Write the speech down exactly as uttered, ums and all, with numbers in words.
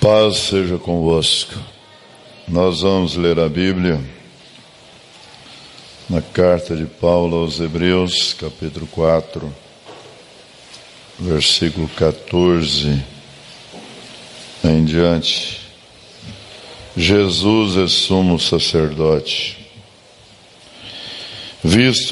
Paz seja convosco. Nós vamos ler a Bíblia na carta de Paulo aos Hebreus, capítulo quatro, versículo quatorze em diante. Jesus é sumo sacerdote, visto